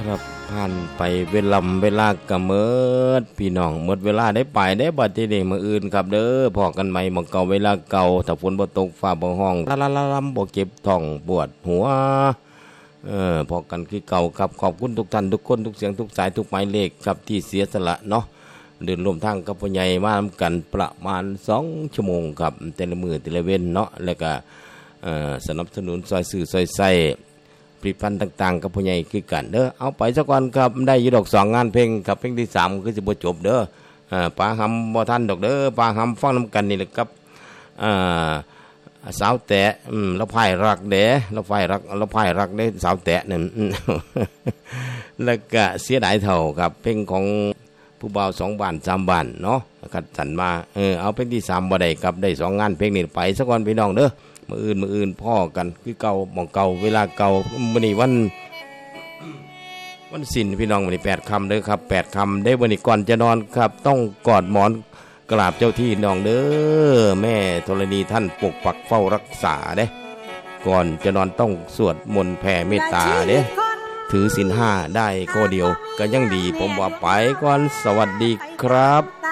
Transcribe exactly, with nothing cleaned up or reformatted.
ครับผ่านไปเวลาเวลากะเมิดพี่น้องหมดเวลาได้ไปได้บัดทีนี้มื้ออื่นครับเด้อพอกันใหม่มื้อเก่าเวลาเก่าถ้าฝนบ่ตกฟ้าบ่ร้องละละละลำบ่เจ็บท้องปวดหัวเออพอกันคือเก่าครับขอบคุณทุกท่านทุกคนทุกเสียงทุกสายทุกหมายเลขครับที่เสียสละเนาะเดินร่วมทางกับพ่อใหญ่มานํกันประมาณสองชั่วโมงครับแต่ละมื้อแต่ละเว้นเนาะแล้วก็เอ่อสนับสนุนซอยซื้อซอยใช้ผลิตภัณฑ์ต่างๆกับผู้ใหญ่คือกันเด้อเอาไปซะก่อนครับได้อยู่ดอกสองงานเพลงครับเพลงที่สามคือสิบ่จบเด้ออ่าปาหำบ่ทันดอกเด้อปาหำฟังนำกันนี่แหละครับอ่าสาวแตะอืมแล้วพายรักเด้แล้วพายรักแล้วพายรักเด้สาวแตะนั่น แล้วก็เสียดายเท่าครับเพลงของผู้บ่าวสองบ้านสามบ้านเนาะคัดสรรมาเออเอาเพลงที่สามบ่ได้ครับได้สองงานเพลงนี่ไปซะก่อนพี่น้องเด้อมื้ออื่นมื้ออื่นพ่อกันคือเก่าหม่องเก่าเวลาเก่ามื้อนี้วันวันศิลป์พี่น้องมื้อนี้แปดค่ำเด้อครับแปดค่ำได้มื้อนี้ก่อนจะนอนครับต้องกอดหมอนกราบเจ้าที่น้องเด้อแม่ธรณีท่านปกปักเฝ้ารักษาเด้ก่อนจะนอนต้องสวดมนต์แผ่เมตตาเด้ถือศีลห้าได้ข้อเดียวก็ยังดีผมว่าไปก่อนสวัสดีครับ